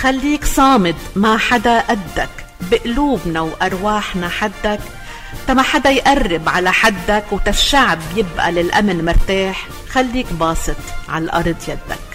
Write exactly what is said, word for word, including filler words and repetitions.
خليك صامد، ما حدا قدك، بقلوبنا وأرواحنا حدك، تما حدا يقرب على حدك، وتالشعب يبقى للأمن مرتاح. خليك باسط على الأرض يدك.